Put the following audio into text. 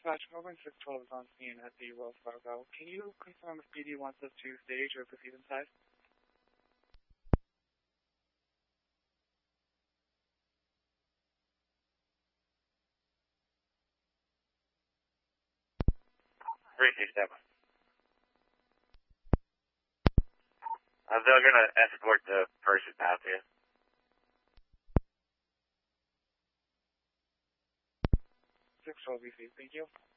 Dispatch, Melbourne 612 is on scene at the Wells Fargo. Can you confirm if PD wants us to stage or proceed inside? They're going to escort the person out there. 612 BC, thank you.